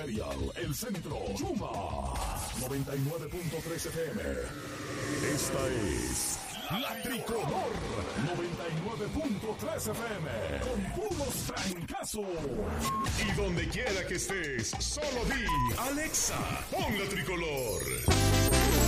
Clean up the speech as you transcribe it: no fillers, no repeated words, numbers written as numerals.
Imperial, El Centro, Chuma, 99.3 FM. Esta es La Tricolor, 99.3 FM, con puros trancazos. Y donde quiera que estés, solo di, Alexa, pon La Tricolor.